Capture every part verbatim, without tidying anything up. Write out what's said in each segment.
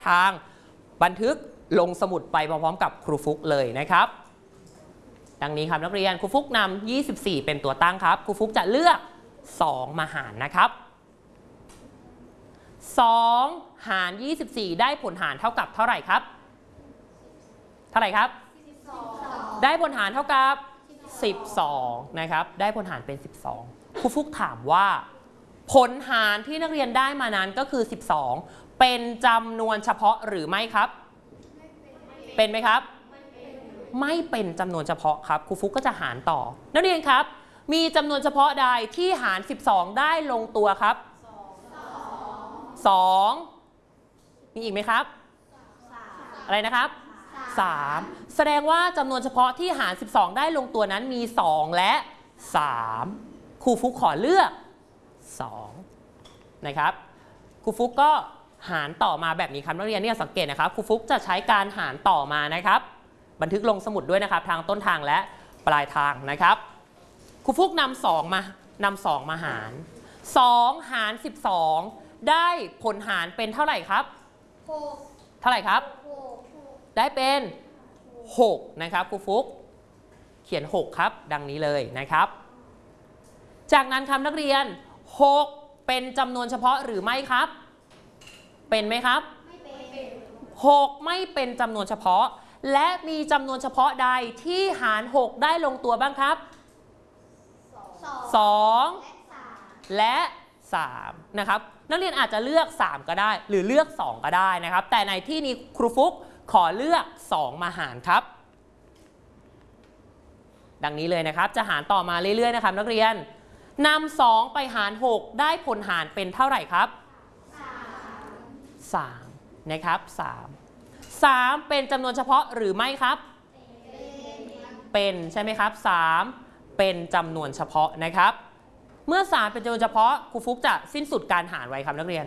ทางบันทึกลงสมุดไปพร้อมๆกับครูฟุกเลยนะครับดังนี้ครับนักเรียนครูฟุกนำยี่สิบสี่เป็นตัวตั้งครับครูฟุกจะเลือกสองมาหารนะครับสองหารยี่สิบสี่ได้ผลหารเท่ากับเท่าไหร่ครับเท่าไหร่ครับได้ผลหารเท่ากับสิบสองนะครับได้ผลหารเป็นสิบสองครูฟุกถามว่าผลหารที่นักเรียนได้มานั้นก็คือสิบสองเป็นจำนวนเฉพาะหรือไม่ครับเป็นไหมครับไม่เป็นจำนวนเฉพาะครับครูฟุกก็จะหารต่อนักเรียนครับมีจำนวนเฉพาะใดที่หารสิบสองได้ลงตัวครับสองมีอีกไหมครับอะไรนะครับสามแสดงว่าจำนวนเฉพาะที่หารสิบสองได้ลงตัวนั้นมีสองและสามครูฟุกขอเลือกสองนะครับครูฟุกก็หารต่อมาแบบนี้ครับนักเรียนเนี่ยสังเกตนะครับครูฟุกจะใช้การหารต่อมานะครับบันทึกลงสมุดด้วยนะครับทางต้นทางและปลายทางนะครับครูฟุกนำสองมานำสองมาหารสองหารสิบสองได้ผลหารเป็นเท่าไหร่ครับเท่าไหร่ครับได้เป็นหกนะครับครูฟุกเขียนหกครับดังนี้เลยนะครับจากนั้นครับนักเรียนหกเป็นจำนวนเฉพาะหรือไม่ครับเป็นไหมครับไม่เป็นหกไม่เป็นจำนวนเฉพาะและมีจำนวนเฉพาะใดที่หารหกได้ลงตัวบ้างครับสองและสามนะครับนักเรียนอาจจะเลือกสามก็ได้หรือเลือกสองก็ได้นะครับแต่ในที่นี้ครูฟุกขอเลือกสองมาหารครับดังนี้เลยนะครับจะหารต่อมาเรื่อยๆนะครับนักเรียนนำสองไปหารหกได้ผลหารเป็นเท่าไหร่ครับสามนะครับสาม สามเป็นจำนวนเฉพาะหรือไม่ครับเป็นใช่ไหมครับสามเป็นจำนวนเฉพาะนะครับเมื่อสามเป็นจำนวนเฉพาะครูฟุกจะสิ้นสุดการหารไว้ครับนักเรียน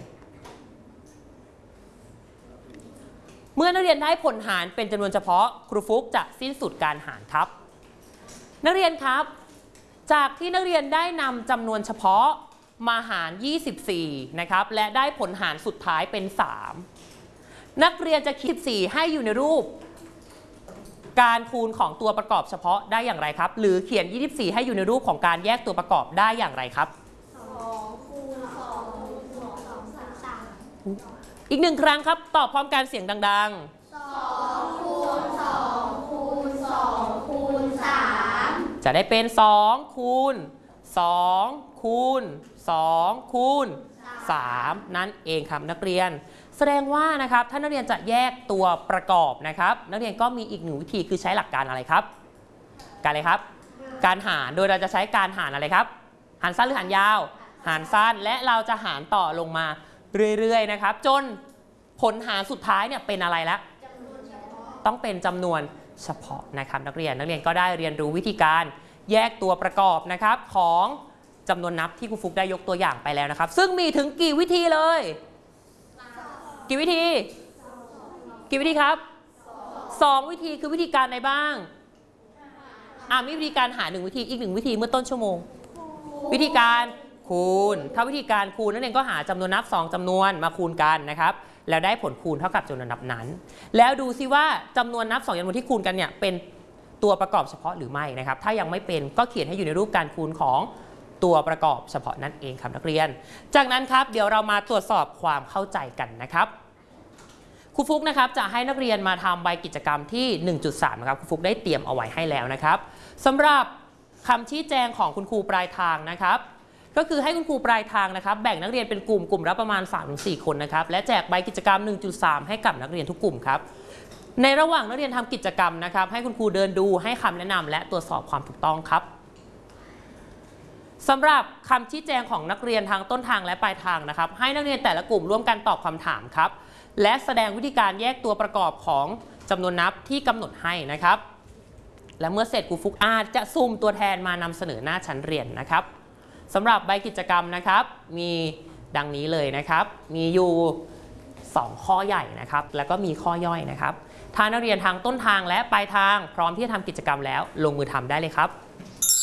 เมื่อนักเรียนได้ผลหารเป็นจำนวนเฉพาะครูฟุกจะสิ้นสุดการหารครับนักเรียนครับจากที่นักเรียนได้นำจำนวนเฉพาะมาหารยี่สิบสี่นะครับและได้ผลหารสุดท้ายเป็นสามนักเรียนจะคิดสี่ให้อยู่ในรูปการคูณของตัวประกอบเฉพาะได้อย่างไรครับหรือเขียนยี่สิบสี่ให้อยู่ในรูปของการแยกตัวประกอบได้อย่างไรครับสองคูณสองคูณสองสองสามอีกหนึ่งครั้งครับตอบพร้อมกันเสียงดังๆสองคูณสองคูณสองคูณสามจะได้เป็นสองคูณสองคูณสองคูณสามนั่นเองครับนักเรียนแสดงว่านะครับถ้านักเรียนจะแยกตัวประกอบนะครับนักเรียนก็มีอีกหนึ่งวิธีคือใช้หลักการอะไรครับการอะไรครับการหารโดยเราจะใช้การหารอะไรครับหารสั้นหรือหารยาวหารสั้นและเราจะหารต่อลงมาเรื่อยๆนะครับจนผลหารสุดท้ายเนี่ยเป็นอะไรละต้องเป็นจำนวนเฉพาะนะครับนักเรียนนักเรียนก็ได้เรียนรู้วิธีการแยกตัวประกอบนะครับของจำนวนนับที่ครูฟุกได้ยกตัวอย่างไปแล้วนะครับซึ่งมีถึงกี่วิธีเลยกี่วิธีกี่วิธีครับสองวิธีคือวิธีการใดบ้างอ่ามีวิธีการหาหนึ่งวิธีอีกหนึ่งวิธีเมื่อต้นชั่วโมงวิธีการคูณถ้าวิธีการคูณนั่นเองก็หาจำนวนนับสองจำนวนมาคูณกันนะครับแล้วได้ผลคูณเท่ากับจำนวนนับนั้นแล้วดูซิว่าจำนวนนับสองจำนวนที่คูณกันเนี่ยเป็นตัวประกอบเฉพาะหรือไม่นะครับถ้ายังไม่เป็นก็เขียนให้อยู่ในรูปการคูณของตัวประกอบเฉพาะนั่นเองครับนักเรียนจากนั้นครับเดี๋ยวเรามาตรวจสอบความเข้าใจกันนะครับครูฟุกนะครับจะให้นักเรียนมาทำใบกิจกรรมที่ หนึ่งจุดสาม นะครับครูฟุกได้เตรียมเอาไว้ให้แล้วนะครับสำหรับคำชี้แจงของคุณครูปลายทางนะครับก็คือให้คุณครูปลายทางนะครับแบ่งนักเรียนเป็นกลุ่มกลุ่มละประมาณ สามถึงสี่ คนนะครับและแจกใบกิจกรรม หนึ่งจุดสาม ให้กับนักเรียนทุกกลุ่มครับในระหว่างนักเรียนทำกิจกรรมนะครับให้คุณครูเดินดูให้คำแนะนำและตรวจสอบความถูกต้องครับสำหรับคำชี้แจงของนักเรียนทางต้นทางและปลายทางนะครับให้นักเรียนแต่ละกลุ่มร่วมกันตอบคำถามครับและแสดงวิธีการแยกตัวประกอบของจำนวนนับที่กำหนดให้นะครับและเมื่อเสร็จครูฟุกอาจจะซุ่มตัวแทนมานำเสนอหน้าชั้นเรียนนะครับสำหรับใบกิจกรรมนะครับมีดังนี้เลยนะครับมีอยู่สองข้อใหญ่นะครับแล้วก็มีข้อย่อยนะครับถ้านักเรียนทางต้นทางและปลายทางพร้อมที่จะทำกิจกรรมแล้วลงมือทำได้เลยครับ